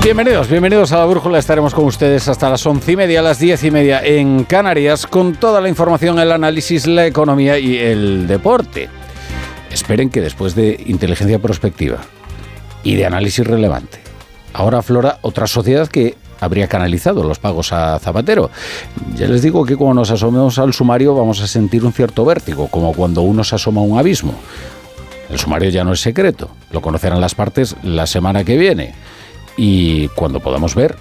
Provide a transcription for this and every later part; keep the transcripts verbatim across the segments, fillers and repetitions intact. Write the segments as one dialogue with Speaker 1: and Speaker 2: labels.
Speaker 1: Bienvenidos, bienvenidos a La Brújula. Estaremos con ustedes hasta las once y media, las diez y media en Canarias, con toda la información, el análisis, la economía y el deporte. Esperen que después de inteligencia prospectiva y de análisis relevante, ahora aflora otra sociedad que habría canalizado los pagos a Zapatero. Ya les digo que cuando nos asomemos al sumario vamos a sentir un cierto vértigo, como cuando uno se asoma a un abismo. El sumario ya no es secreto, lo conocerán las partes la semana que viene. Y cuando podamos ver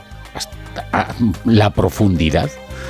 Speaker 1: hasta la profundidad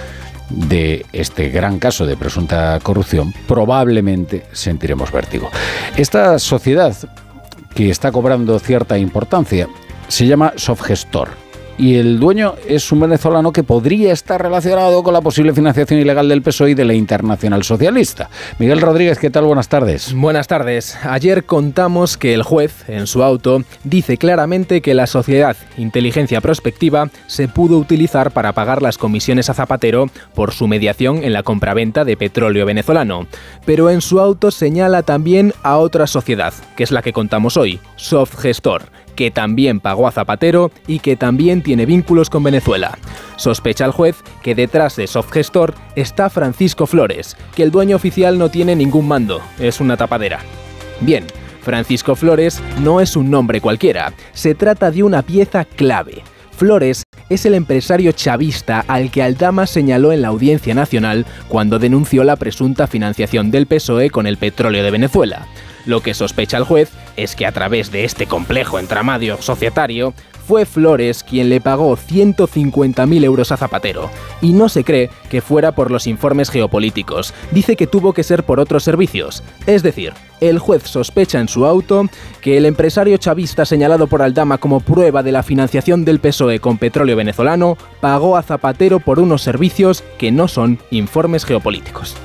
Speaker 1: de este gran caso de presunta corrupción, probablemente sentiremos vértigo. Esta sociedad, que está cobrando cierta importancia, se llama Sofgestor. Y el dueño es un venezolano que podría estar relacionado con la posible financiación ilegal del P S O E y de la Internacional Socialista. Miguel Rodríguez, ¿qué tal? Buenas tardes.
Speaker 2: Buenas tardes. Ayer contamos que el juez, en su auto, dice claramente que la sociedad Inteligencia Prospectiva se pudo utilizar para pagar las comisiones a Zapatero por su mediación en la compraventa de petróleo venezolano. Pero en su auto señala también a otra sociedad, que es la que contamos hoy, Sofgestor, que también pagó a Zapatero y que también tiene vínculos con Venezuela. Sospecha el juez que detrás de Sofgestor está Francisco Flores, que el dueño oficial no tiene ningún mando, es una tapadera. Bien, Francisco Flores no es un nombre cualquiera, se trata de una pieza clave. Flores es el empresario chavista al que Aldama señaló en la Audiencia Nacional cuando denunció la presunta financiación del P S O E con el petróleo de Venezuela. Lo que sospecha el juez es que a través de este complejo entramado societario fue Flores quien le pagó ciento cincuenta mil euros a Zapatero. Y no se cree que fuera por los informes geopolíticos. Dice que tuvo que ser por otros servicios. Es decir, el juez sospecha en su auto que el empresario chavista señalado por Aldama como prueba de la financiación del P S O E con petróleo venezolano pagó a Zapatero por unos servicios que no son informes geopolíticos.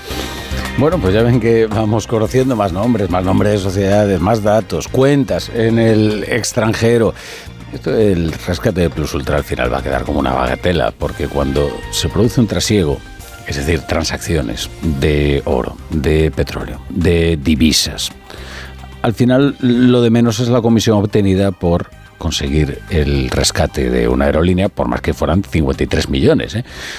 Speaker 1: Bueno, pues ya ven que vamos conociendo más nombres, más nombres de sociedades, más datos, cuentas en el extranjero. Esto del rescate de Plus Ultra al final va a quedar como una bagatela, porque cuando se produce un trasiego, es decir, transacciones de oro, de petróleo, de divisas, al final lo de menos es la comisión obtenida por conseguir el rescate de una aerolínea, por más que fueran cincuenta y tres millones, ¿eh?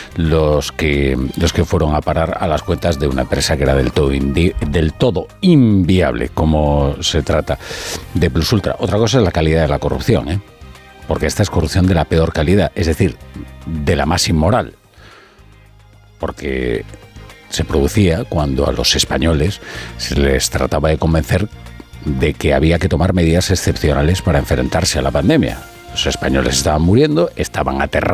Speaker 1: los que los que fueron a parar a las cuentas de una empresa que era del todo indi- del todo inviable, como se trata de Plus Ultra. Otra cosa es la calidad de la corrupción, ¿eh? Porque esta es corrupción de la peor calidad, es decir, de la más inmoral, porque se producía cuando a los españoles se les trataba de convencer de que había que tomar medidas excepcionales para enfrentarse a la pandemia. Los españoles estaban muriendo, estaban aterrados